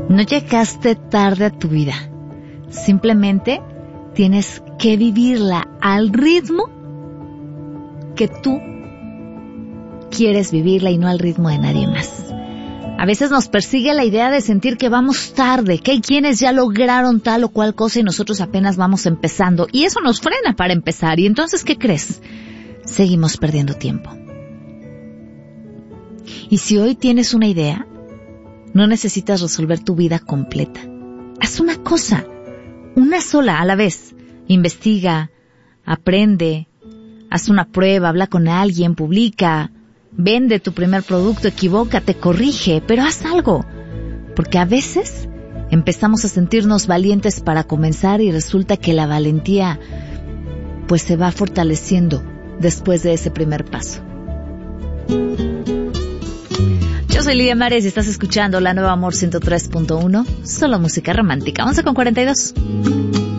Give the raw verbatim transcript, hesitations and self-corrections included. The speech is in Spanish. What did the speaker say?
No llegaste tarde a tu vida. Simplemente tienes que vivirla al ritmo que tú quieres vivirla y no al ritmo de nadie más. A veces nos persigue la idea de sentir que vamos tarde, que hay quienes ya lograron tal o cual cosa y nosotros apenas vamos empezando. Y eso nos frena para empezar. Y entonces, ¿qué crees? Seguimos perdiendo tiempo. Y si hoy tienes una idea, no necesitas resolver tu vida completa. Haz una cosa, una sola a la vez. Investiga, aprende, haz una prueba, habla con alguien, publica, vende tu primer producto, equivócate, corrige, pero haz algo. Porque a veces empezamos a sentirnos valientes para comenzar y resulta que la valentía pues se va fortaleciendo después de ese primer paso. Yo soy Lidia Mares y estás escuchando La Nueva Amor ciento tres punto uno, solo música romántica. once con cuarenta y dos.